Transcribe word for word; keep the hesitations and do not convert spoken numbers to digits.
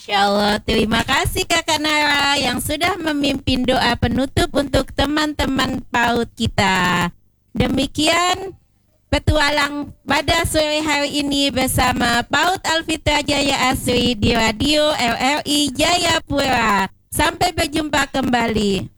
Insya Allah, terima kasih Kakak Nara yang sudah memimpin doa penutup untuk teman-teman PAUD kita. Demikian petualang pada sore hari ini bersama PAUD Alfitra Jaya Asri di Radio L R I Jayapura. Sampai berjumpa kembali.